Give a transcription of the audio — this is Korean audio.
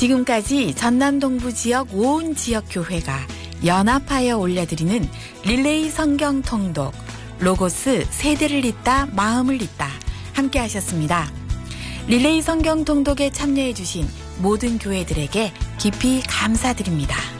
지금까지 전남 동부 지역 온 지역 교회가 연합하여 올려드리는 릴레이 성경 통독 로고스 세대를 잇다 마음을 잇다 함께 하셨습니다. 릴레이 성경 통독에 참여해 주신 모든 교회들에게 깊이 감사드립니다.